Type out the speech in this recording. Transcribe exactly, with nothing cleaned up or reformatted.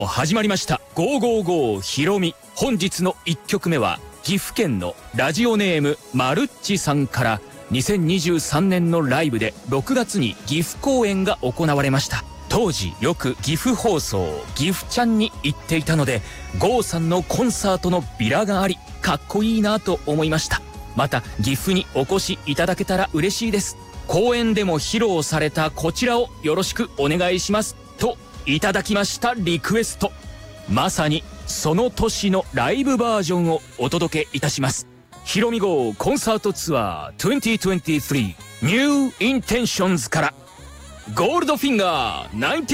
始まりました。ゴーゴーゴーひろみ。本日のいっきょくめは岐阜県のラジオネームまるっちさんからにせんにじゅうさんねんのライブでろくがつに岐阜公演が行われました。当時よく岐阜放送岐阜ちゃんに行っていたので、郷さんのコンサートのビラがありかっこいいなと思いました。また岐阜にお越しいただけたら嬉しいです。公演でも披露されたこちらをよろしくお願いしますといただきましたリクエスト。まさにその年のライブバージョンをお届けいたします。ひろみ号コンサートツアーにせんにじゅうさん New Intentions からゴールドフィンガー